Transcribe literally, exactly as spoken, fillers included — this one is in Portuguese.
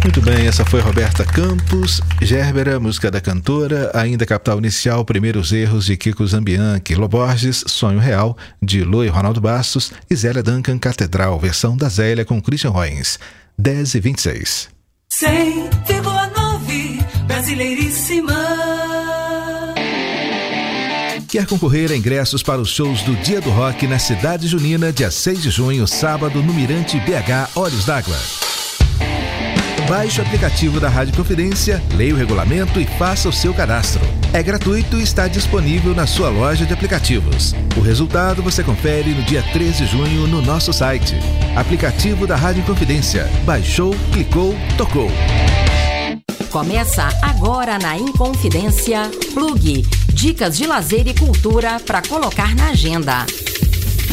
Muito bem, essa foi Roberta Campos, Gérbera, música da cantora, ainda Capital Inicial, Primeiros Erros de Kiko Zambian, Quilo Borges, Sonho Real, de Lu e Ronaldo Bastos, e Zélia Duncan, Catedral, versão da Zélia com Christian Roens, dez e vinte e seis. cem vírgula nove Brasileiríssima. Quer concorrer a ingressos para os shows do Dia do Rock na Cidade Junina, dia seis de junho, sábado, no Mirante B H Olhos d'Água? Baixe o aplicativo da Rádio Confidência, leia o regulamento e faça o seu cadastro. É gratuito e está disponível na sua loja de aplicativos. O resultado você confere no dia treze de junho no nosso site. Aplicativo da Rádio Confidência. Baixou, clicou, tocou. Começa agora na Inconfidência Plug. Dicas de lazer e cultura para colocar na agenda.